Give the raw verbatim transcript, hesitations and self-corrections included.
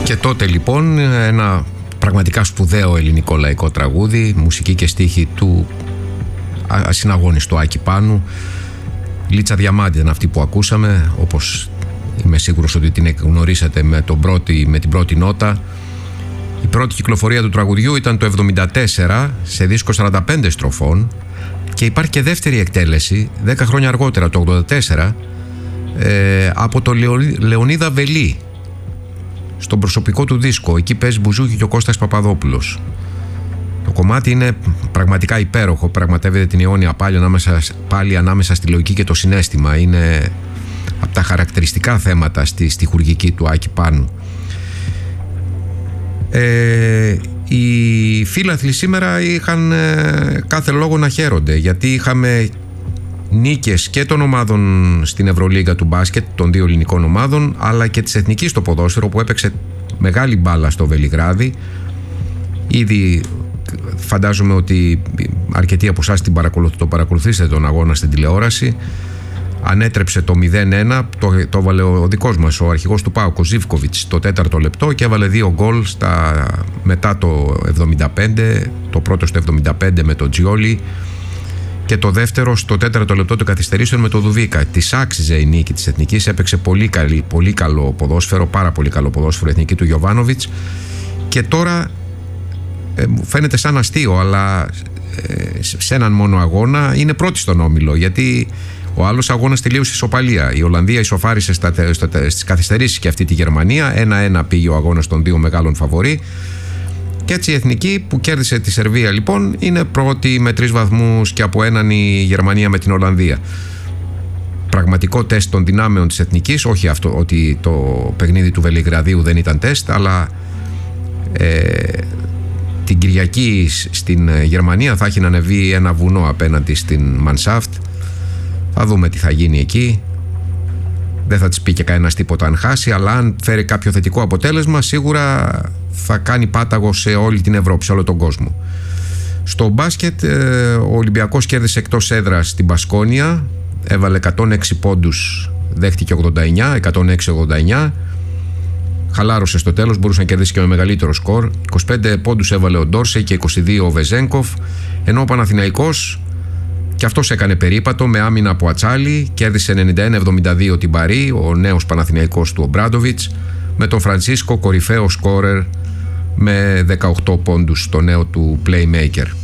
Και τότε λοιπόν ένα πραγματικά σπουδαίο ελληνικό λαϊκό τραγούδι, μουσική και στίχη του ασυναγώνιστου Άκη Πάνου. Λίτσα Διαμάντη ήταν αυτή που ακούσαμε, όπως είμαι σίγουρος ότι την γνωρίσατε με, τον πρώτη, με την πρώτη νότα. Η πρώτη κυκλοφορία του τραγουδιού ήταν το εβδομήντα τέσσερα σε δίσκο σαράντα πέντε στροφών και υπάρχει και δεύτερη εκτέλεση δέκα χρόνια αργότερα, το ογδόντα τέσσερα, ε, από το Λεωνίδα Βελή στον προσωπικό του δίσκο. Εκεί παίζει μπουζούκι και ο Κώστας Παπαδόπουλος. Το κομμάτι είναι πραγματικά υπέροχο, πραγματεύεται την αιώνια πάλι ανάμεσα, πάλι ανάμεσα στη λογική και το συναίσθημα. Είναι από τα χαρακτηριστικά θέματα στη στιχουργική του Άκη Πάνου. Ε, οι φίλαθλοι σήμερα είχαν ε, κάθε λόγο να χαίρονται, γιατί είχαμε νίκες και των ομάδων στην Ευρωλίγκα του μπάσκετ, των δύο ελληνικών ομάδων, αλλά και της εθνικής στο ποδόσφαιρο που έπαιξε μεγάλη μπάλα στο Βελιγράδι. Ήδη φαντάζομαι ότι αρκετοί από εσάς το παρακολουθήσετε τον αγώνα στην τηλεόραση. Ανέτρεψε το μηδέν ένα, το, το έβαλε ο δικός μας, ο αρχηγός του ΠΑΟΚ, ο Ζίβκοβιτς, το τέταρτο λεπτό και έβαλε δύο γκολ στα, μετά το εβδομήντα πέντε, το πρώτο στο εβδομήντα πέντε με τον Τζιόλι και το δεύτερο στο τέταρτο λεπτό του καθυστερήσεων με τον Δουβίκα. Της άξιζε η νίκη της εθνικής, έπαιξε πολύ, καλή, πολύ καλό ποδόσφαιρο, πάρα πολύ καλό ποδόσφαιρο η εθνική του Γιοβάνοβιτς και τώρα ε, φαίνεται σαν αστείο, αλλά ε, σε έναν μόνο αγώνα είναι πρώτη στον όμιλο, γιατί ο άλλος αγώνας τελείωσε ισοπαλία. Η Ολλανδία ισοφάρισε στα, στα, στις καθυστερήσεις και αυτή τη Γερμανία. ένα ένα πήγε ο αγώνας των δύο μεγάλων φαβορί. Και έτσι η εθνική που κέρδισε τη Σερβία λοιπόν είναι πρώτη με τρεις βαθμούς και από έναν η Γερμανία με την Ολλανδία. Πραγματικό τεστ των δυνάμεων της εθνικής, όχι αυτό ότι το παιχνίδι του Βελιγραδίου δεν ήταν τεστ, αλλά ε, την Κυριακή στην Γερμανία θα έχει να ανεβεί ένα βουνό απέναντι στην Μανσάφτ. Θα δούμε τι θα γίνει εκεί. Δεν θα της πει και κανένας τίποτα αν χάσει, αλλά αν φέρει κάποιο θετικό αποτέλεσμα σίγουρα θα κάνει πάταγο σε όλη την Ευρώπη, σε όλο τον κόσμο. Στο μπάσκετ ο Ολυμπιακός κέρδισε εκτός έδρας στην Μπασκόνια, έβαλε εκατόν έξι πόντους, δέχτηκε ογδόντα εννιά, εκατόν έξι ογδόντα εννιά. Χαλάρωσε στο τέλος, μπορούσε να κερδίσει και με μεγαλύτερο σκορ. είκοσι πέντε πόντους έβαλε ο Ντόρσεϊ και είκοσι δύο ο Βεζένκοφ, ενώ ο Παναθηναϊκός και αυτός έκανε περίπατο με άμυνα από Ατσάλι, κέρδισε ενενήντα ένα εβδομήντα δύο την Παρί, ο νέος Παναθηναϊκός του Ομπράντοβιτς, με τον Φραντσίσκο κορυφαίο σκόρερ με δεκαοκτώ πόντους, το νέο του playmaker.